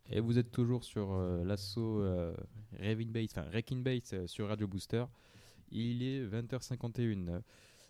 Et vous êtes toujours sur l'assaut Wrecking Base sur Radio Booster. Il est 20h51.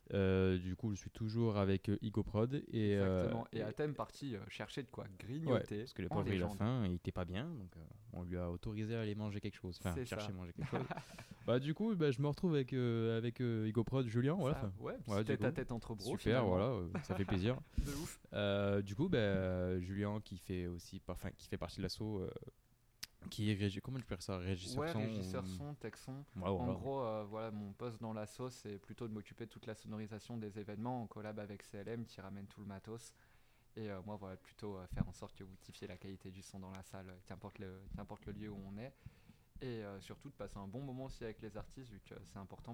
Du coup, je suis toujours avec Igoprod. Exactement. Et Athème parti chercher de quoi Ouais, grignoter parce que le en pauvre il a légende. faim, il était pas bien, donc on lui a autorisé à aller manger quelque chose, enfin C'est chercher ça. manger quelque chose. Bah du coup, je me retrouve avec Igoprod, Julien, voilà. Ça, ouais, Voilà, petit du tête à coup. tête entre bros. Super, Finalement. voilà, ça fait plaisir. De ouf. Du coup, Julien qui fait aussi, enfin qui fait partie de l'assaut, qui est comment tu peux dire ça, régisseur Ouais, son régisseur son, tech son. Ouais, En voilà. gros, voilà, mon poste dans l'asso, c'est plutôt de m'occuper de toute la sonorisation des événements en collab avec CLM qui ramène tout le matos. Et moi, voilà, plutôt faire en sorte que vous kiffiez la qualité du son dans la salle, qu'importe le lieu où on est. Et surtout de passer un bon moment aussi avec les artistes, vu que c'est important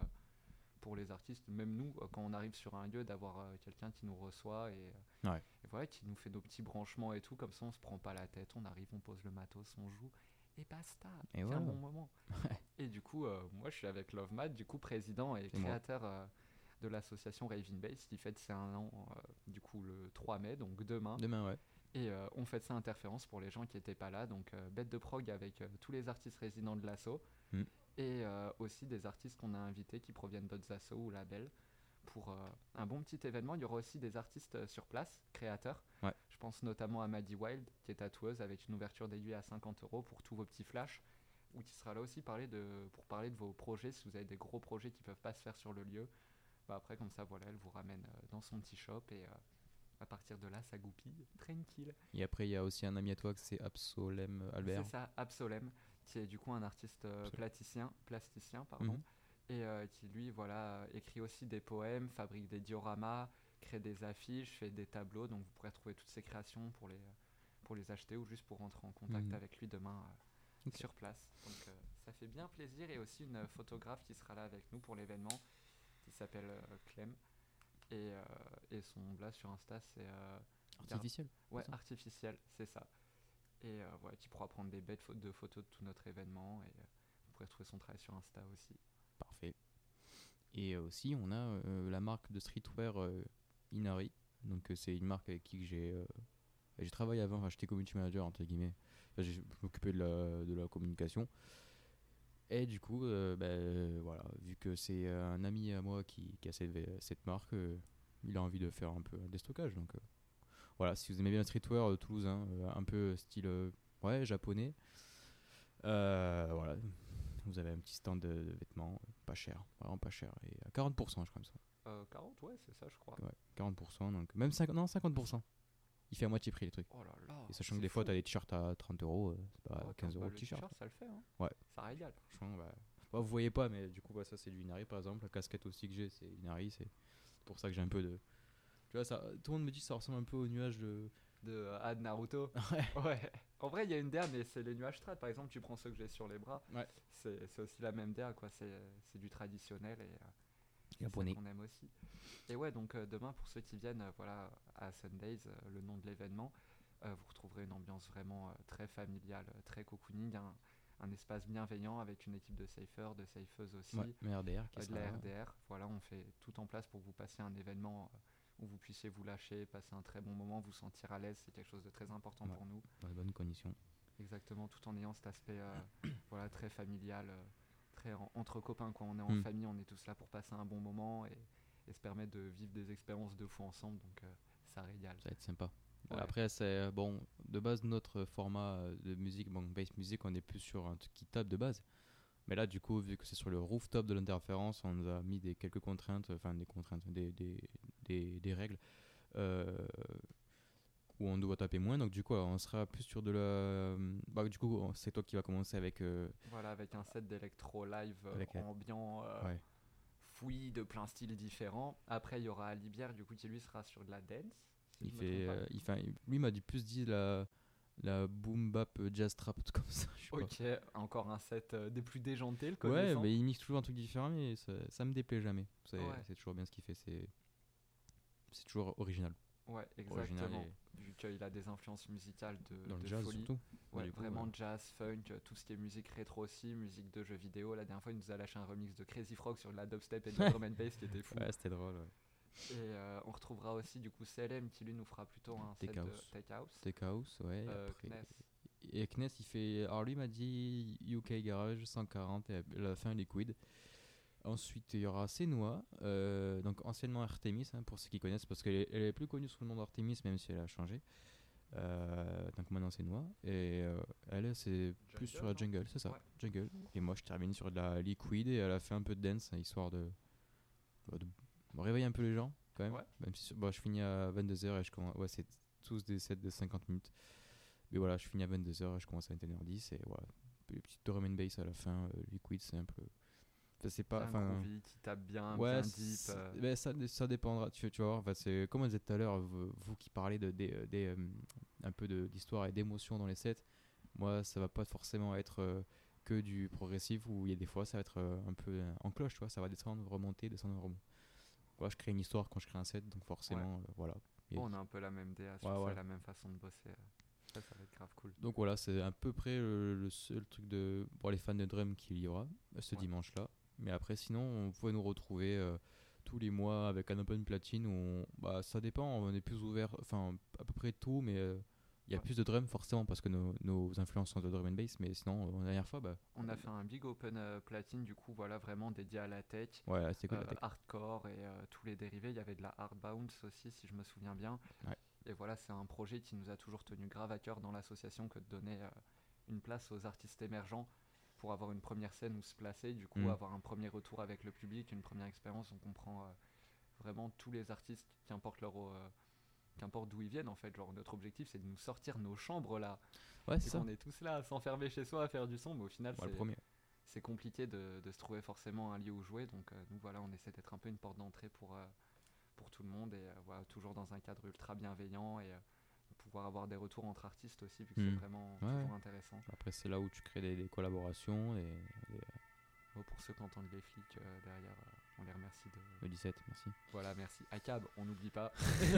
pour les artistes, même nous, quand on arrive sur un lieu, d'avoir quelqu'un qui nous reçoit Ouais. et voilà, qui nous fait nos petits branchements et tout. Comme ça, on se prend pas la tête, on arrive, on pose le matos, on joue. Et basta, Et c'est voilà. un bon moment. Et du coup, moi je suis avec Lovemad, du coup président et C'est moi. créateur de l'association Raving Base qui fête ses 1 an du coup le 3 mai, donc demain. Demain, ouais. Et on fait ça interférence pour les gens qui n'étaient pas là, donc bête de prog avec tous les artistes résidents de l'asso Mm. et aussi des artistes qu'on a invités qui proviennent d'autres assos ou labels pour un bon petit événement. Il y aura aussi des artistes sur place, créateurs. Ouais. Je pense notamment à Maddie Wild, qui est tatoueuse avec une ouverture d'aiguille à 50€ pour tous vos petits flashs, ou qui sera là aussi pour parler de vos projets, si vous avez des gros projets qui ne peuvent pas se faire sur le lieu. Bah après, comme ça, voilà, elle vous ramène dans son petit shop et à partir de là, ça goupille tranquille. Et après, il y a aussi un ami à toi que c'est Absolem Albert. C'est ça, Absolem, qui est du coup un artiste plasticien, pardon, Mhm. et qui lui, voilà, écrit aussi des poèmes, fabrique des dioramas, crée des affiches, fait des tableaux. Donc vous pourrez trouver toutes ses créations pour les acheter ou juste pour rentrer en contact Mhm. avec lui demain Ok. sur place. Donc ça fait bien plaisir. Et aussi une photographe qui sera là avec nous pour l'événement, qui s'appelle Clem. Et son blast sur Insta, c'est Artificiel. ouais, c'est ça artificiel, c'est ça. Et voilà, qui pourra prendre des belles de photos de tout notre événement. Et vous pourrez trouver son travail sur Insta aussi. Parfait. Et aussi, on a la marque de streetwear Inari. Donc, c'est une marque avec qui j'ai travaillé avant. Enfin, j'étais community manager, entre guillemets. Enfin, je m'occupais de la communication. Et du coup, voilà, vu que c'est un ami à moi qui a cette marque, il a envie de faire un peu un déstockage. Donc, voilà, si vous aimez bien le streetwear toulousain, un peu style ouais, japonais, voilà, vous avez un petit stand de vêtements, pas cher, vraiment pas cher, et à 40%, je crois, ça. 40, ouais, c'est ça, je crois. Ouais, 40%, donc même 50, non, 50%. Il fait à moitié prix les trucs. Oh là là. Et sachant que c'est des fois, fou. t'as des t-shirts à 30€, c'est pas Oh, 15€ bah, le t-shirt. ça le fait, hein. Ouais. Ça régale. Franchement, vous voyez pas, mais du coup, ça c'est du Inari par exemple. La casquette aussi que j'ai, c'est Inari, c'est pour ça que j'ai un peu de. Tu vois, ça, tout le monde me dit que ça ressemble un peu au nuage de. De Ad Naruto. Ouais. Ouais. En vrai, il y a une DA, mais c'est les nuages trad. Par exemple, tu prends ceux que j'ai sur les bras. Ouais. C'est aussi la même DA, quoi. C'est du traditionnel et c'est ça Japonais. qu'on aime aussi. Et ouais, donc demain, pour ceux qui viennent voilà, à Sundays, le nom de l'événement, vous retrouverez une ambiance vraiment très familiale, très cocooning, un espace bienveillant avec une équipe de safers, de safeuses aussi, Ouais, mais RDR qui de sera la là. RDR. Voilà, on fait tout en place pour que vous passiez un événement où vous puissiez vous lâcher, passer un très bon moment, vous sentir à l'aise. C'est quelque chose de très important Ouais. pour nous. Dans de bonnes conditions. Exactement, tout en ayant cet aspect voilà, très familial, très entre copains. Quand on est en famille, on est tous là pour passer un bon moment et se permettre de vivre des expériences de fou ensemble. Donc ça régale. Ça va être sympa. Ouais. Après, c'est bon, de base, notre format de musique, bon, bass music, on est plus sur un truc qui tape de base. Mais là, du coup, vu que c'est sur le rooftop de l'interférence, on nous a mis des contraintes, des règles où on doit taper moins. Donc, du coup, on sera plus sur de la. Du coup, c'est toi qui va commencer avec. Voilà, avec un set d'électro live Avec, ambiant, ouais. fouillis de plein styles différents. Après, il y aura Alibière, du coup, qui lui sera sur de la dance. Si Il je me fait, trompe pas. lui m'a dit la boom bap jazz trap, tout comme ça. Je sais Ok, encore un set des plus déjantés, le pas. Ouais, connaissant. mais il mixe toujours un truc différent, mais ça me déplaît jamais. Ouais. C'est toujours bien ce qu'il fait. C'est toujours original. Ouais, Original exactement. Vu qu'il a des influences musicales dans le de jazz folie. surtout. Ouais, du coup, vraiment jazz, funk, tout ce qui est musique rétro aussi, musique de jeux vidéo. La dernière fois, il nous a lâché un remix de Crazy Frog sur de la dubstep et de la drum and bass qui était fou. Ouais, c'était drôle. Ouais. Et on retrouvera aussi du coup CLM qui lui nous fera plutôt un set Tech de House. Tech House. Tech House, ouais. Après, Kness. et Kness, il fait. Alors lui m'a dit UK Garage 140 et à la fin Liquid. Ensuite, il y aura Senua, donc anciennement Artemis, hein, pour ceux qui connaissent, parce elle est plus connue sous le nom d'Artemis, même si elle a changé. Donc maintenant Senua. Et elle, c'est plus sur la jungle, c'est ça, Ouais. jungle. Et moi, je termine sur de la Liquid et elle a fait un peu de dance, hein, histoire de réveiller un peu les gens, quand même. Ouais. Même si je finis à 22h et je commence. Ouais, c'est tous des sets de 50 minutes. Mais voilà, je finis à 22h et je commence à 21h10. Et voilà, les petites drum and bass à la fin, Liquid, simple. Enfin, c'est pas. Un Enfin, groovy qui tape bien, ouais, bien deep. ben, ça dépendra. Tu vas voir, enfin, c'est comme on disait tout à l'heure, vous qui parlez un peu d'histoire et d'émotion dans les sets. Moi, ça va pas forcément être que du progressif où il y a des fois, ça va être un peu en cloche, tu vois. Ça va descendre, remonter, descendre, remonter. Voilà, je crée une histoire quand je crée un set, donc forcément, voilà. Et- On a un peu la même DA sur Ouais, ça, voilà. la même façon de bosser. Ça va être grave cool. Donc voilà, c'est à peu près le seul truc pour les fans de drum qu'il y aura ce Ouais. dimanche-là. Mais après, sinon, vous pouvez nous retrouver tous les mois avec un Open Platine où ça dépend, on est plus ouvert, enfin à peu près tout, mais il y a Ouais. plus de drum forcément parce que nos influences sont de drum and bass. Mais sinon, la dernière fois, On a fait un big open platine, du coup, voilà, vraiment dédié à la tech, ouais, c'était cool la tech. hardcore et tous les dérivés. Il y avait de la hard bounce aussi, si je me souviens bien. Ouais. Et voilà, c'est un projet qui nous a toujours tenu grave à cœur dans l'association que de donner une place aux artistes émergents pour avoir une première scène où se placer, du coup, avoir un premier retour avec le public, une première expérience. On comprend vraiment tous les artistes, qu'importe d'où ils viennent en fait. Genre, notre objectif, c'est de nous sortir nos chambres là. Ouais, c'est Et ça. qu'on est tous là à s'enfermer chez soi à faire du son, mais au final, Ouais, le premier. c'est compliqué de se trouver forcément un lieu où jouer. Donc, nous, voilà, on essaie d'être un peu une porte d'entrée pour tout le monde et voilà, toujours dans un cadre ultra bienveillant et pouvoir avoir des retours entre artistes aussi, vu que c'est vraiment toujours intéressant. Après, c'est là où tu crées des collaborations et Bon, pour ceux qui entendent les flics derrière, on les remercie le 17, merci. Voilà, merci. ACAB, on n'oublie pas.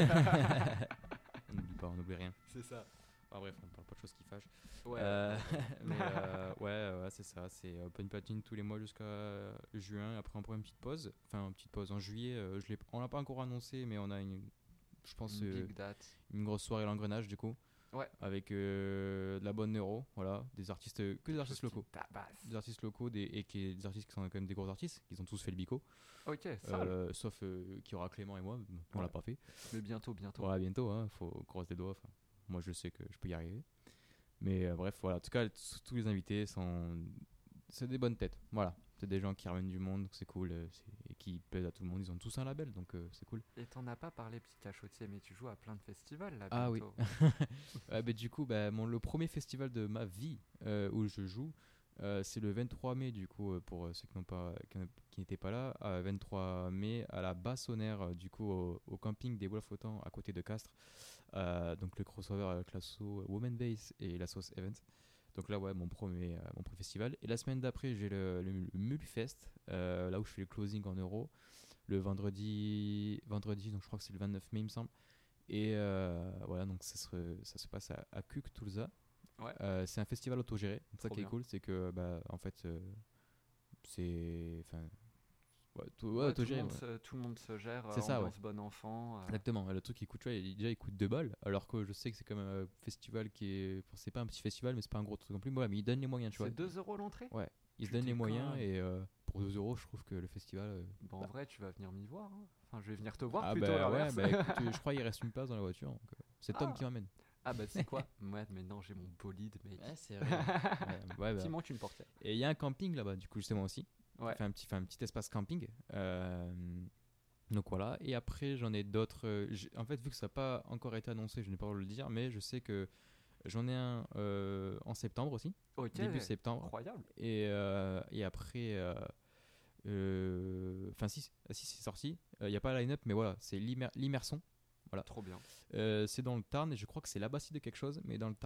On n'oublie pas, on n'oublie rien. C'est ça. Bref, on parle pas de choses qui fâchent. Ouais. Mais ouais, c'est ça. C'est Open Platine tous les mois jusqu'à juin. Après, on prend une petite pause. Enfin, une petite pause en juillet. On l'a pas encore annoncé, mais on a je pense, Une big date. une grosse soirée à l'engrenage du coup. Ouais. Avec de la bonne neuro. Voilà. Des artistes, que des artistes locaux. Des artistes locaux des artistes qui sont quand même des gros artistes. Ils ont tous fait le bico. Ok, sale. Sauf qu'il y aura Clément et moi. On l'a pas fait. Mais bientôt. Voilà, bientôt. Hein, faut croiser les doigts. Enfin, moi, je sais que je peux y arriver. Mais bref, voilà. En tout cas, tous les invités c'est des bonnes têtes. Voilà. C'est des gens qui ramènent du monde, donc c'est cool. Et qui plaisent à tout le monde. Ils ont tous un label, donc c'est cool. Et t'en as pas parlé, petit cachotier, mais tu joues à plein de festivals là Ah oui. bientôt. Du coup, le premier festival de ma vie où je joue, c'est le 23 mai, du coup, pour ceux qui n'étaient pas là. 23 mai à la Bassonnaire, du coup, au camping des Wolf-Autant à côté de Castres. Donc le crossover avec l'assaut Woman Base et la sauce Event. Donc là, ouais, mon premier festival. Et la semaine d'après, j'ai le Mulfest, là où je fais le closing en euros. Le vendredi, donc je crois que c'est le 29 mai, il me semble. Et voilà, donc ça se passe à Cuc, Tulsa. Ouais. C'est un festival autogéré. Donc ça Trop qui est bien. cool, c'est que, en fait, c'est. Enfin. Ouais, Ouais, autogéré. tout le monde se gère, C'est ça, ambiance bon enfant. Exactement, le truc il coûte, tu vois, il coûte 2 balles, alors que je sais que c'est quand même un festival qui est. Enfin, c'est pas un petit festival, mais c'est pas un gros truc non plus. Voilà, mais il donne les moyens, tu vois. C'est 2 € l'entrée. Ouais, il se Tu donne les moyens déconnes. et pour 2 euros, je trouve que le festival. Bon, en vrai, tu vas venir m'y voir. Hein. Enfin, je vais venir te voir Ah plutôt. ouais, l'inverse. écoute, je crois qu'il reste une place dans la voiture. Donc, c'est Tom qui m'emmène. Ah bah c'est quoi? Ouais, mais non, j'ai mon bolide, mec. Ouais, c'est vrai. Il manque une portière. Et il y a un camping là-bas, du coup, justement aussi. Ouais. Fait un petit espace camping. Donc voilà. Et après, j'en ai d'autres. En fait, vu que ça n'a pas encore été annoncé, je n'ai pas le droit de le dire, mais je sais que j'en ai un en septembre aussi. Ok. Début septembre. Incroyable. Et après. Enfin, si c'est sorti. Il n'y a pas la line-up, mais voilà, c'est l'Immerson. Voilà. Trop bien. C'est dans le Tarn et je crois que c'est la Bastide de quelque chose, mais dans le Tarn.